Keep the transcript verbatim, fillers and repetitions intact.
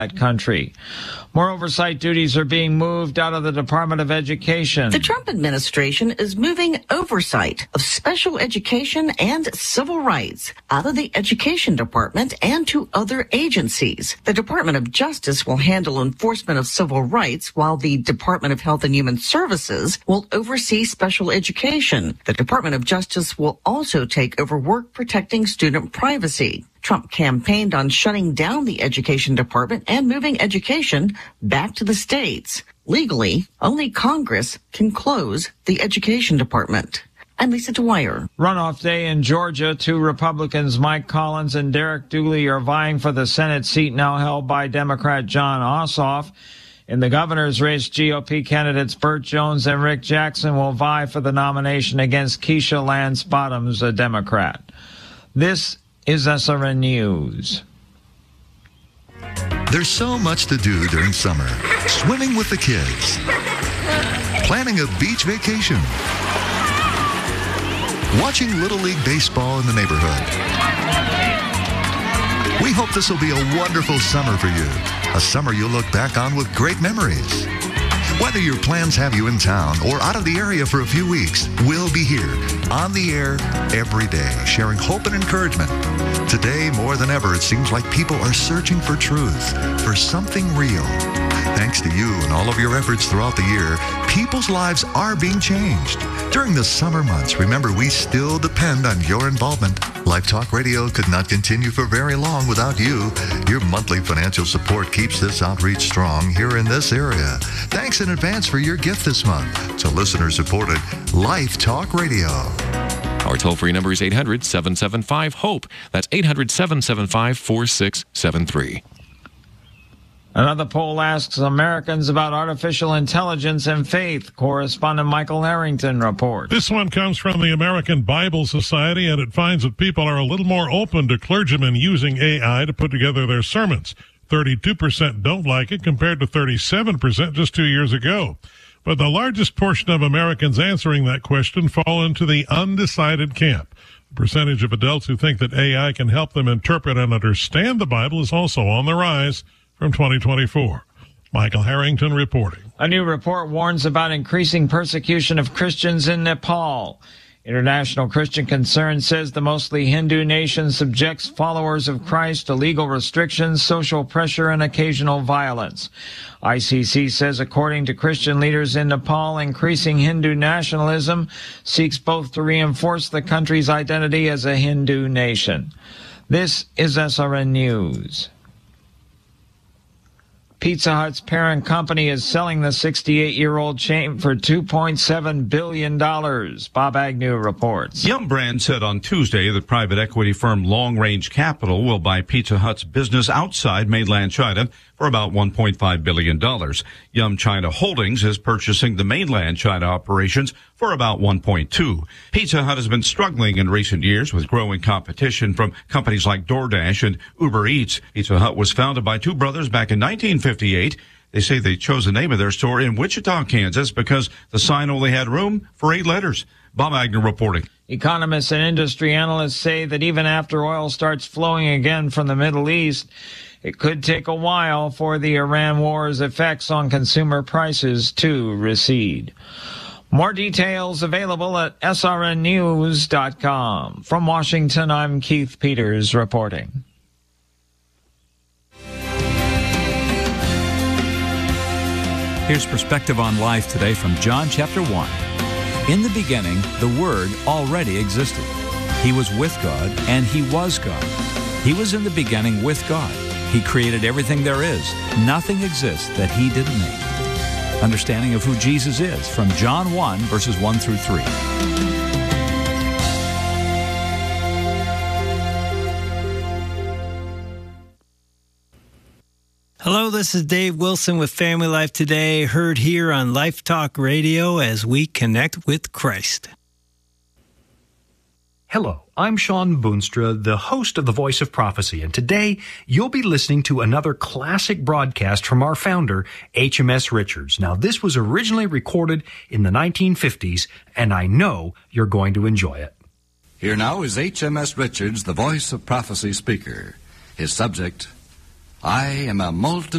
that country. More oversight duties are being moved out of the Department of Education. The Trump administration is moving oversight of special education and civil rights out of the Education Department and to other agencies. The Department of Justice will handle enforcement of civil rights, while the Department of Health and Human Services will oversee special education. The Department of Justice will also take over work protecting student privacy. Trump campaigned on shutting down the Education Department and moving education back to the states. Legally, only Congress can close the Education Department. I'm Lisa Dwyer. Runoff day in Georgia. Two Republicans, Mike Collins and Derek Dooley, are vying for the Senate seat now held by Democrat Jon Ossoff. In the governor's race, G O P candidates Burt Jones and Rick Jackson will vie for the nomination against Keisha Lance Bottoms, a Democrat. This is S R N News. There's so much to do during summer. Swimming with the kids. Planning a beach vacation. Watching Little League Baseball in the neighborhood. We hope this will be a wonderful summer for you. A summer you'll look back on with great memories. Whether your plans have you in town or out of the area for a few weeks, we'll be here on the air every day, sharing hope and encouragement. Today, more than ever, it seems like people are searching for truth, for something real. Thanks to you and all of your efforts throughout the year, people's lives are being changed. During the summer months, remember, we still depend on your involvement. Life Talk Radio could not continue for very long without you. Your monthly financial support keeps this outreach strong here in this area. Thanks in advance for your gift this month to listener-supported Life Talk Radio. Our toll-free number is eight hundred, seven seven five, HOPE. That's eight hundred, seven seven five, four six seven three. Another poll asks Americans about artificial intelligence and faith. Correspondent Michael Harrington reports. This one comes from the American Bible Society, and it finds that people are a little more open to clergymen using A I to put together their sermons. thirty-two percent don't like it compared to thirty-seven percent just two years ago. But the largest portion of Americans answering that question fall into the undecided camp. The percentage of adults who think that A I can help them interpret and understand the Bible is also on the rise from twenty twenty-four. Michael Harrington reporting. A new report warns about increasing persecution of Christians in Nepal. International Christian Concern says the mostly Hindu nation subjects followers of Christ to legal restrictions, social pressure, and occasional violence. I C C says, according to Christian leaders in Nepal, increasing Hindu nationalism seeks both to reinforce the country's identity as a Hindu nation. This is S R N News. Pizza Hut's parent company is selling the sixty-eight-year-old chain for two point seven billion dollars. Bob Agnew reports. Yum Brand said on Tuesday that private equity firm Long Range Capital will buy Pizza Hut's business outside mainland China for about one point five billion dollars. Yum China Holdings is purchasing the mainland China operations for about one point two. Pizza Hut has been struggling in recent years with growing competition from companies like DoorDash and Uber Eats. Pizza Hut was founded by two brothers back in nineteen fifty-eight. They say they chose the name of their store in Wichita, Kansas, because the sign only had room for eight letters. Bob Agnew reporting. Economists and industry analysts say that even after oil starts flowing again from the Middle East, it could take a while for the Iran war's effects on consumer prices to recede. More details available at S R N news dot com. From Washington, I'm Keith Peters reporting. Here's perspective on life today from John chapter one. In the beginning, the Word already existed. He was with God, and He was God. He was in the beginning with God. He created everything there is. Nothing exists that He didn't make. Understanding of who Jesus is from John one, verses one through three. Hello, this is Dave Wilson with Family Life Today, heard here on Life Talk Radio as we connect with Christ. Hello, I'm Sean Boonstra, the host of The Voice of Prophecy, and today you'll be listening to another classic broadcast from our founder, H M S Richards. Now, this was originally recorded in the nineteen fifties, and I know you're going to enjoy it. Here now is H M S Richards, the Voice of Prophecy speaker. His subject, I am a molten